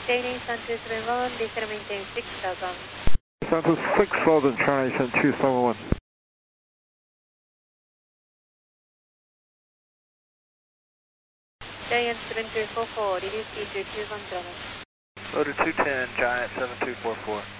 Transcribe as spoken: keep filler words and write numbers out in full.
Danish one two seven one, descend and maintain six thousand. Center six thousand, Chinese and two seven one. Giant seven two four four, reduce speed to two hundred. Loader two ten, Giant seven two four four.